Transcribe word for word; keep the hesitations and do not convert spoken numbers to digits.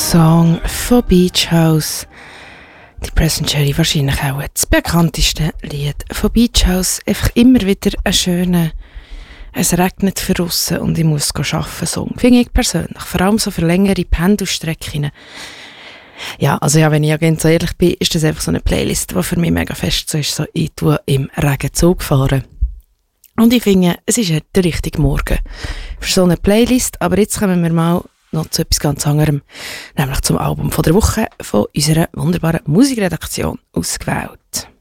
Song von Beach House. Die Present Cherry wahrscheinlich auch das bekannteste Lied von Beach House. Einfach immer wieder ein schöner, es regnet für draussen und ich muss arbeiten Song. Finde ich persönlich. Vor allem so für längere Pendelstrecken. Ja, also ja, wenn ich ja ganz ehrlich bin, ist das einfach so eine Playlist, die für mich mega fest so ist. So, ich tue im Regen Zug fahren. Und ich finde, es ist der richtige Morgen für so eine Playlist. Aber jetzt kommen wir mal noch zu etwas ganz anderem, nämlich zum Album von der Woche von unserer wunderbaren Musikredaktion ausgewählt.